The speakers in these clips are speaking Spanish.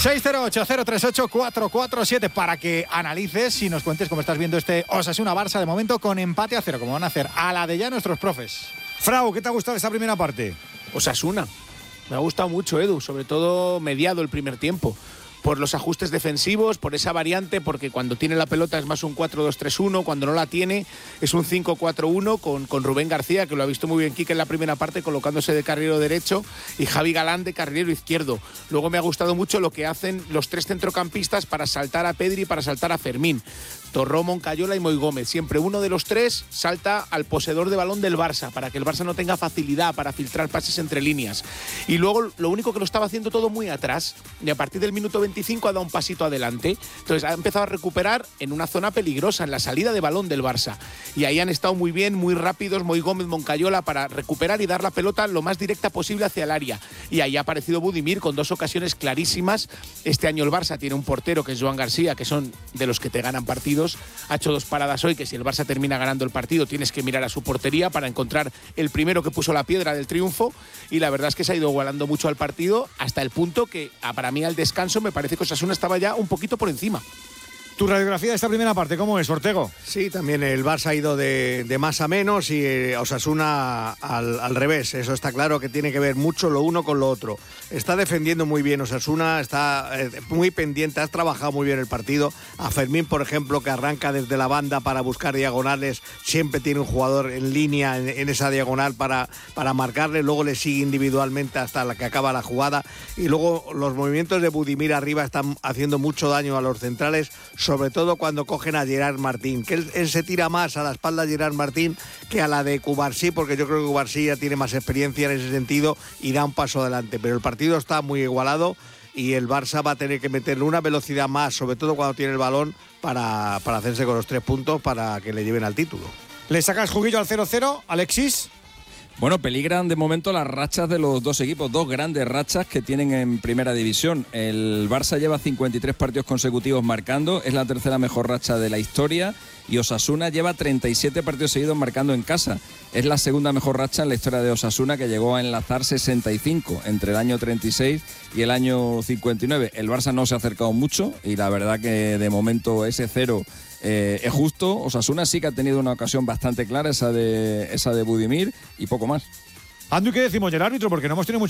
608-038-447 para que analices y nos cuentes cómo estás viendo este Osasuna-Barça de momento con empate a 0, como van a hacer a la de ya nuestros profes. Frau, ¿qué te ha gustado esta primera parte? Osasuna. Me ha gustado mucho, Edu, sobre todo mediado el primer tiempo. Por los ajustes defensivos, por esa variante, porque cuando tiene la pelota es más un 4-2-3-1, cuando no la tiene es un 5-4-1 con Rubén García, que lo ha visto muy bien Quique en la primera parte, colocándose de carrilero derecho, y Javi Galán de carrilero izquierdo. Luego me ha gustado mucho lo que hacen los tres centrocampistas para saltar a Pedri y para saltar a Fermín. Torró, Moncayola y Moi Gómez. Siempre uno de los tres salta al poseedor de balón del Barça, para que el Barça no tenga facilidad para filtrar pases entre líneas. Y luego lo único que lo estaba haciendo todo muy atrás, y a partir del minuto 25 ha dado un pasito adelante. Entonces ha empezado a recuperar en una zona peligrosa, en la salida de balón del Barça. Y ahí han estado muy bien, muy rápidos Moi Gómez, Moncayola, para recuperar y dar la pelota lo más directa posible hacia el área. Y ahí ha aparecido Budimir con dos ocasiones clarísimas. Este año el Barça tiene un portero que es Joan García, que son de los que te ganan partidos. Ha hecho dos paradas hoy, que si el Barça termina ganando el partido tienes que mirar a su portería para encontrar el primero que puso la piedra del triunfo, y la verdad es que se ha ido igualando mucho al partido hasta el punto que para mí al descanso me parece que Osasuna estaba ya un poquito por encima. ¿Tu radiografía de esta primera parte cómo es, Ortego? Sí, también el Barça ha ido de más a menos y Osasuna al revés. Eso está claro que tiene que ver mucho lo uno con lo otro. Está defendiendo muy bien Osasuna, está muy pendiente, ha trabajado muy bien el partido. A Fermín, por ejemplo, que arranca desde la banda para buscar diagonales, siempre tiene un jugador en línea en esa diagonal para marcarle, luego le sigue individualmente hasta la que acaba la jugada. Y luego los movimientos de Budimir arriba están haciendo mucho daño a los centrales, sobre todo cuando cogen a Gerard Martín, que él se tira más a la espalda de Gerard Martín que a la de Cubarsí, porque yo creo que Cubarsí ya tiene más experiencia en ese sentido y da un paso adelante, pero el partido está muy igualado y el Barça va a tener que meterle una velocidad más, sobre todo cuando tiene el balón, para hacerse con los 3 puntos para que le lleven al título. ¿Le sacas juguillo al 0-0, Alexis? Bueno, peligran de momento las rachas de los dos equipos, dos grandes rachas que tienen en primera división. El Barça lleva 53 partidos consecutivos marcando, es la tercera mejor racha de la historia, y Osasuna lleva 37 partidos seguidos marcando en casa. Es la segunda mejor racha en la historia de Osasuna, que llegó a enlazar 65 entre el año 36 y el año 59. El Barça no se ha acercado mucho y la verdad que de momento ese 0 es justo. Osasuna sí que ha tenido una ocasión bastante clara, esa de Budimir, y poco más. Andu, ¿qué decimos del árbitro? Porque no hemos tenido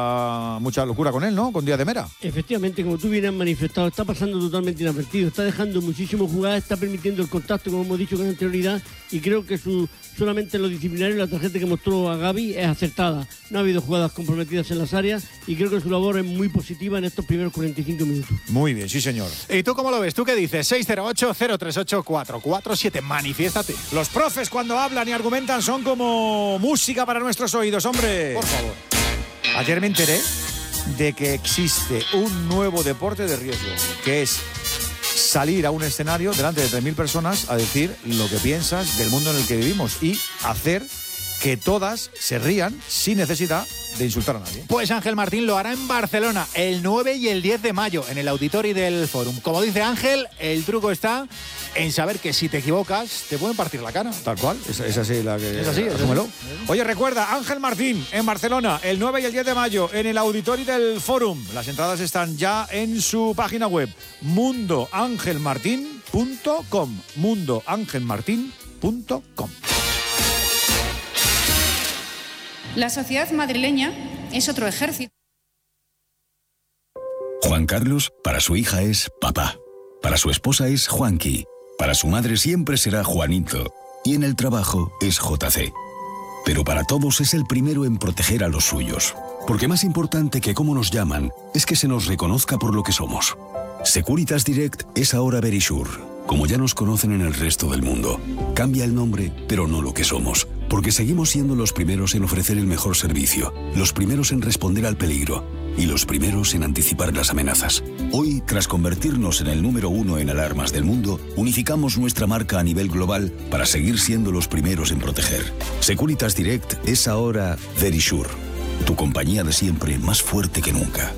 mucha locura con él, ¿no? Con Díaz de Mera. Efectivamente, como tú bien has manifestado, está pasando totalmente inadvertido, está dejando muchísimas jugadas, está permitiendo el contacto, como hemos dicho con anterioridad, y creo que solamente lo disciplinario, la tarjeta que mostró a Gavi es acertada. No ha habido jugadas comprometidas en las áreas y creo que su labor es muy positiva en estos primeros 45 minutos. Muy bien, sí señor. ¿Y tú cómo lo ves? ¿Tú qué dices? 608-038-447, manifiéstate. Los profes cuando hablan y argumentan son como música para nuestros oídos, hombre. Por favor. Ayer me enteré de que existe un nuevo deporte de riesgo, que es salir a un escenario delante de 3.000 personas a decir lo que piensas del mundo en el que vivimos y hacer que todas se rían sin necesidad de insultar a nadie. Pues Ángel Martín lo hará en Barcelona el 9 y el 10 de mayo en el Auditori del Fórum. Como dice Ángel, el truco está en saber que si te equivocas te pueden partir la cara. Tal cual, es así la que... Es así, asúmelo. Oye, recuerda, Ángel Martín en Barcelona el 9 y el 10 de mayo en el Auditori del Fórum. Las entradas están ya en su página web mundoangelmartin.com mundoangelmartin.com. La sociedad madrileña es otro ejército. Juan Carlos, para su hija es papá. Para su esposa es Juanqui. Para su madre siempre será Juanito. Y en el trabajo es JC. Pero para todos es el primero en proteger a los suyos. Porque más importante que cómo nos llaman es que se nos reconozca por lo que somos. Securitas Direct es ahora Verisure, como ya nos conocen en el resto del mundo. Cambia el nombre, pero no lo que somos. Porque seguimos siendo los primeros en ofrecer el mejor servicio, los primeros en responder al peligro y los primeros en anticipar las amenazas. Hoy, tras convertirnos en el número 1 en alarmas del mundo, unificamos nuestra marca a nivel global para seguir siendo los primeros en proteger. Securitas Direct es ahora Verisure, tu compañía de siempre más fuerte que nunca.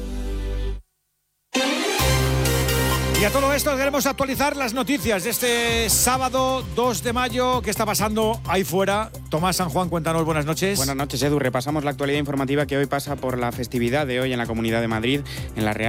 Y a todo esto queremos actualizar las noticias de este sábado 2 de mayo. ¿Qué está pasando ahí fuera? Tomás San Juan, cuéntanos, buenas noches. Buenas noches, Edu. Repasamos la actualidad informativa que hoy pasa por la festividad de hoy en la Comunidad de Madrid, en la Real